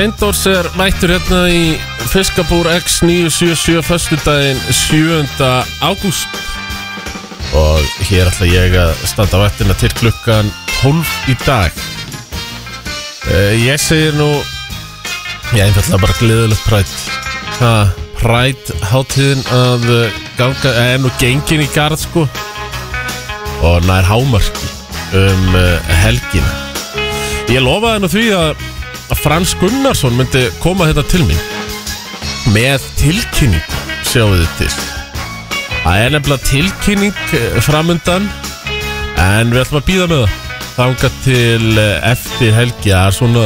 Steindórs mættur hérna í Fiskabúr X977 föstudaginn 7. ágúst og hér ætla ég að standa vaktina til klukkan 12 í dag. Ég segir nú einfaldlega bara gleðilegt Pride. Pride hátíðin að ganga nú gengin í garð sko og nær hámarki helgina. Ég lofaði nú því að Frans Gunnarsson myndi koma hérna til mín með tilkynning, sjáu þið til. Það nefnilega tilkynning framundan en við ætlum að bíða með það þangað til eftir helgi að svona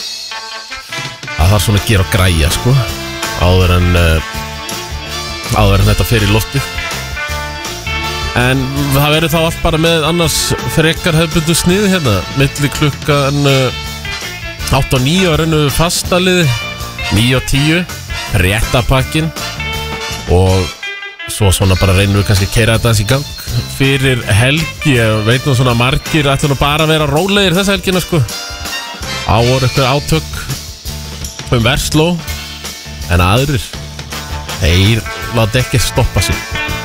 að það svona gera og græja sko áður en þetta fer í loftið. En það verður þá allt bara með annars frekar hefðbundu sniði hérna milli klukkan 8 og 9 og rennu fastaliði 9 og 10 réttapakkin og svo svona bara reynum við kannski að keyra þetta aðeins í gang fyrir helgi. Ég veit nú svona margir ætla nú bara að vera rólegir þessa helgina sko. Voru eitthvað átök versló en aðrir þeir láta ekki stoppa sig.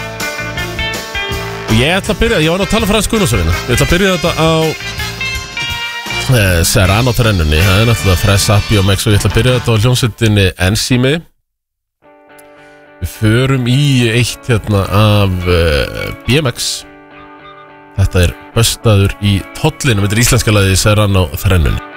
Ég ætla að byrja, ég var nú að tala Frans Gunnarsson. Ég ætla að byrja þetta á Serrano-trennunni. Það náttúrulega Fresh Appi og Mex og ég ætla að byrja þetta á hljómsveitinni Enzimi. Við förum í eitt hérna af BMX. Þetta bustaður í tollinum. Þetta íslenska lagið Serrano-trennunni.